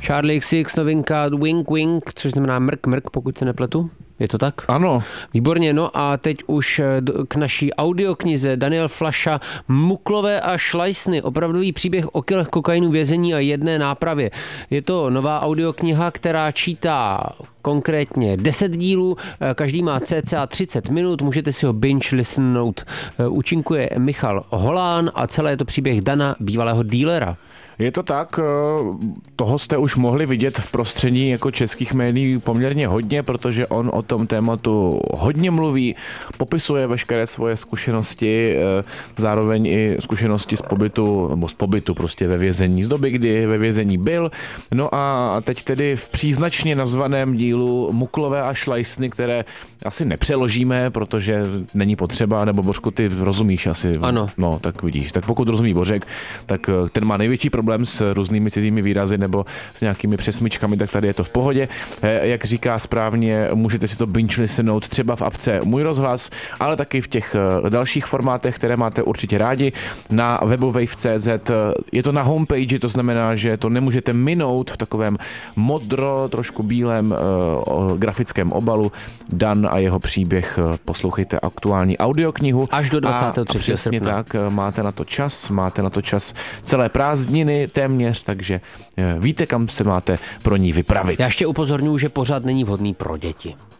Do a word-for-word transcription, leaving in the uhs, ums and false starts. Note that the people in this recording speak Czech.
Charlie X C X novinka Wink Wink, což znamená mrk mrk, pokud se nepletu. Je to tak? Ano. Výborně, no a teď už k naší audioknize Daniel Flaša Muklové a šlajsny, opravdový příběh o kilech kokainu, vězení a jedné nápravě. Je to nová audiokniha, která čítá konkrétně deset dílů, každý má cca třicet minut, můžete si ho binge listenout. Účinkuje Michal Holán a celé je to příběh Dana, bývalého dílera. Je to tak, toho jste už mohli vidět v prostředí jako českých médií poměrně hodně, protože on o tom tématu hodně mluví, popisuje veškeré svoje zkušenosti, zároveň i zkušenosti z pobytu, nebo z pobytu prostě ve vězení, z doby, kdy ve vězení byl. No a teď tedy v příznačně nazvaném dílu Muklové a šlajsny, které asi nepřeložíme, protože není potřeba, nebo Božku, ty rozumíš asi. Ano. No, tak vidíš. Tak pokud rozumí Bořek, tak ten má největší problém problém s různými cizími výrazy nebo s nějakými přesmičkami, tak tady je to v pohodě. Jak říká správně, můžete si to binge listenout třeba v apce Můj rozhlas, ale taky v těch dalších formátech, které máte určitě rádi, na webu wave tečka cé zet. Je to na homepage, to znamená, že to nemůžete minout v takovém modro, trošku bílém uh, grafickém obalu. Dan a jeho příběh, poslouchejte aktuální audioknihu. Až do dvacátého třetího Přesně srpna. tak, máte na to čas, máte na to čas celé prázdniny téměř, takže víte, kam se máte pro ní vypravit. Já ještě upozorňuji, že pořád není vhodný pro děti.